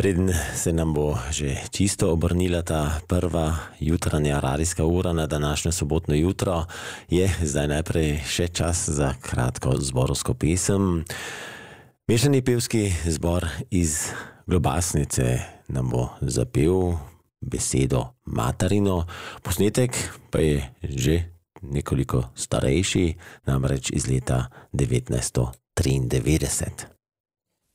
Preden se nam bo že čisto obrnila ta prva jutranja radijska ura na današnjo sobotno jutro, je zdaj najprej še čas za kratko zborovsko pesem. Mešani pevski zbor iz Globasnice nam bo zapel besedo materino. Posnetek pa je že nekoliko starejši, namreč iz leta 1993.